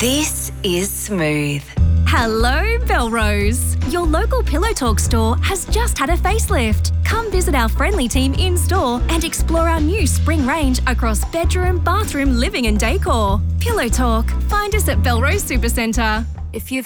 This is Smooth. Hello, Belrose. Your local Pillow Talk store has just had a facelift. Come visit our friendly team in-store and explore our new spring range across bedroom, bathroom, living and decor. Pillow Talk. Find us at Belrose Supercentre. If you've